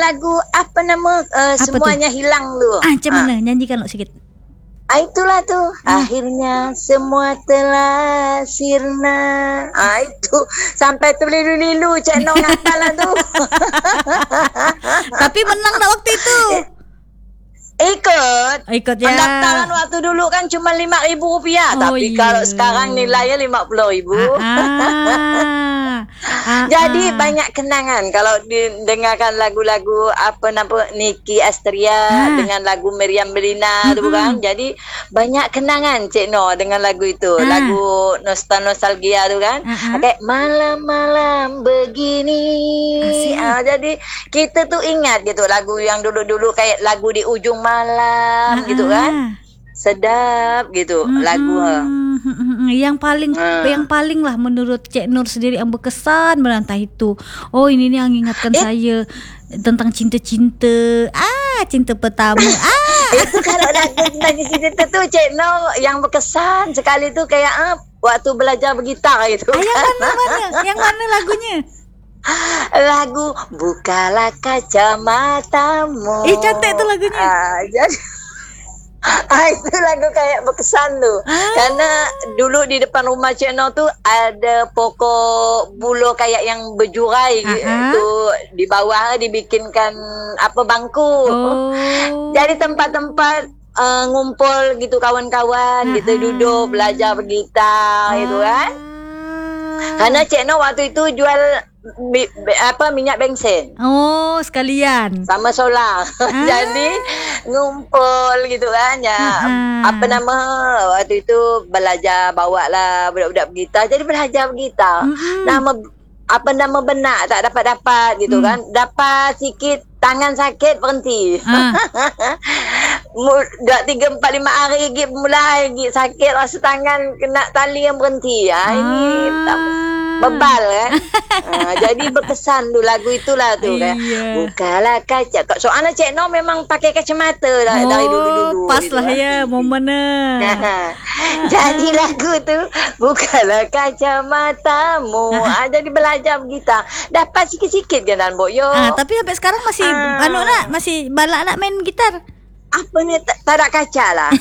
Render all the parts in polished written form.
lagu apa nama semuanya tu? Hilang tu. Macam mana? Nyanyikan sikit. Itulah tu. Akhirnya semua telah sirna. Itu sampai terlilu-lilu Cik Noh ngapal lah tu. Tapi menang tak waktu itu? Ikut ya. Pendaftaran waktu dulu kan cuma RM5,000. Tapi kalau sekarang nilainya RM50,000. Jadi banyak kenangan kalau dengarkan lagu-lagu apa nama Niki Astria dengan lagu Meriam Belina tu kan. Jadi banyak kenangan Cik Noh dengan lagu itu. Lagu nostalgia tu kan. Kayak malam-malam begini. Jadi kita tu ingat gitu lagu yang dulu-dulu kayak lagu di ujung malam gitu kan. Sedap gitu lagu. Yang paling lah menurut Cik Nur sendiri yang berkesan berantah itu. Oh ini nih yang ingatkan saya tentang cinta-cinta. Cinta pertama. Itu kalau lagu tentang cinta tu Cik Nur yang berkesan sekali tu kayak waktu belajar bergitar itu. Yang mana lagunya? Lagu Bukalah Kacamatamu. Cantik tu lagunya. Jadi itu lagu kayak berkesan tu. Karena dulu di depan rumah Cik Noh tu ada pokok buluh kayak yang berjurai gitu. Di bawah dibikinkan bangku. Jadi tempat-tempat ngumpul gitu kawan-kawan gitu duduk belajar bergitar gitu kan. Karena Cik Noh waktu itu jual minyak bensin. Sekalian. Sama solar. Jadi ngumpul gitu kan ya. Waktu itu belajar bawa lah budak-budak bergitar. Jadi belajar bergitar. Nama benak tak dapat gitu kan. Dapat sikit tangan sakit berhenti. Dah 3, 4, 5 hari lagi mulai lagi sakit rasa tangan kena tali yang berhenti. Ini bebal kan. Jadi berkesan tu lagu itulah tu kan. Bukalah kaca. Soalnya Cik Noh memang pakai kacamata dari dulu-dulu. Pas lah ya momennya. Jadi lagu tu Bukalah Kacamatamu. Jadi belajar bergitar. Dapat sikit-sikit kan dan Boyo. Tapi sampai sekarang masih masih balak nak main gitar. Apa ni tak ada kaca lah.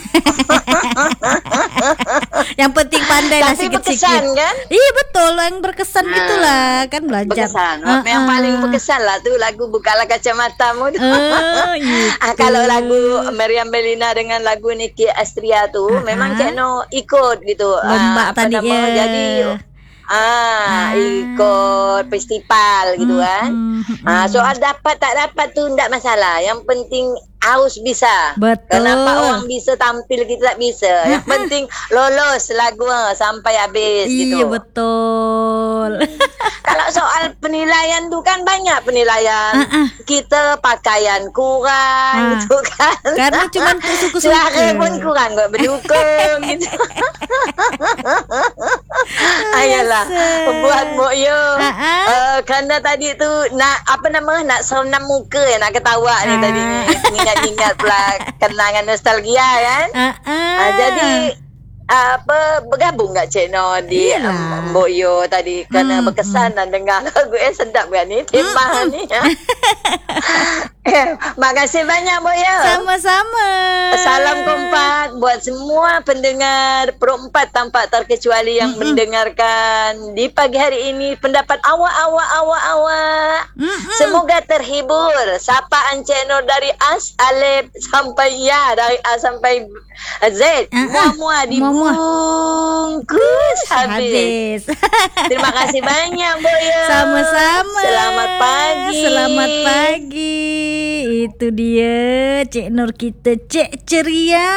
Yang penting pandai lah sikit-sikit. Tapi berkesan kan? Iya betul, yang berkesan gitulah kan belajar. Berkesan. Yang paling berkesan lah tu lagu Bukalah Kacamatamu tu. Kalau lagu Meriam Belina dengan lagu Niki Astria tu memang Cik Noh ikut gitu. Lomba tadi ya. Jadi ikut festival gitu kan. Soal dapat tak dapat tu tak masalah. Yang penting harus bisa. Betul. Kenapa orang bisa tampil kita tak bisa? Yang penting lolos lagu sampai habis gitu. Iya betul. Kalau soal penilaian tu kan banyak penilaian. Kita pakaian kurang gitu kan. Karena cuma suku-suku. Suara pun kurang kok berdukung gitu. Ayolah buat Moyo. Kerana tadi tu nak nak serenam muka nak ketawa ni tadi ni. Ingat pula kenangan nostalgia kan. Jadi bergabung tak Cik Noh di Mbok Yo tadi kerana berkesan dan dengar lagu sedap kan ni tema ni. Makasih banyak Mbok Yo. Sama-sama. Salam kompak buat semua pendengar Pro 4 tanpa terkecuali yang mendengarkan di pagi hari ini pendapat awak. Semoga terhibur. Sapaan Cik Noh dari Alif sampai dari A sampai Z. Semua dibungkus habis. Terima kasih banyak Mbok Yo. Sama-sama. Selamat pagi. Itu dia Cik Nur kita, Cik Ceria.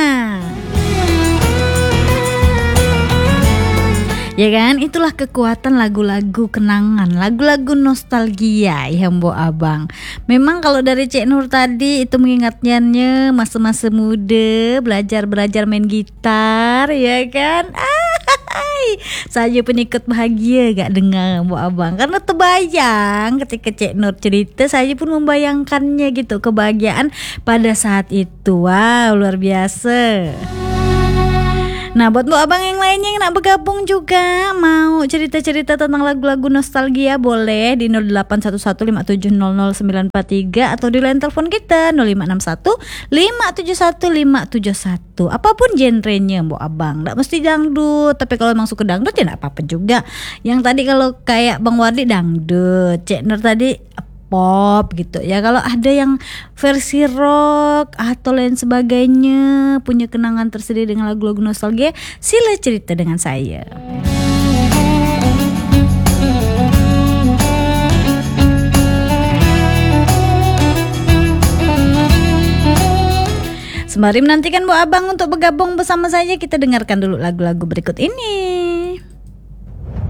Ya kan, itulah kekuatan lagu-lagu kenangan, lagu-lagu nostalgia ya Mbok Abang. Memang kalau dari Cik Nur tadi itu mengingatnya masa-masa muda, belajar main gitar ya kan. Saya pun ikut bahagia gak dengar Mbok Abang, karena terbayang ketika Cik Nur cerita, saya pun membayangkannya gitu, kebahagiaan pada saat itu. Wow, luar biasa. Nah, buat Bu Abang yang lainnya yang nak bergabung juga, mau cerita-cerita tentang lagu-lagu nostalgia, boleh di 081157000943 atau di line telepon kita 0561 571 571. Apapun genrenya Bu Abang, nggak mesti dangdut, tapi kalau emang suka dangdut ya nggak apa-apa juga. Yang tadi kalau kayak Bang Wardi dangdut, Cek Nur tadi pop gitu ya. Kalau ada yang versi rock atau lain sebagainya, punya kenangan tersendiri dengan lagu-lagu nostalgia, sila cerita dengan saya. Sembari menantikan Bu Abang untuk bergabung bersama saya, kita dengarkan dulu lagu-lagu berikut ini.